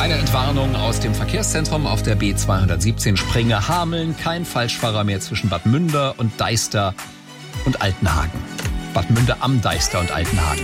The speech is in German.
Eine Entwarnung aus dem Verkehrszentrum auf der B217 Springe-Hameln. Kein Falschfahrer mehr zwischen Bad Münder und Deister und Altenhagen. Bad Münder am Deister und Altenhagen.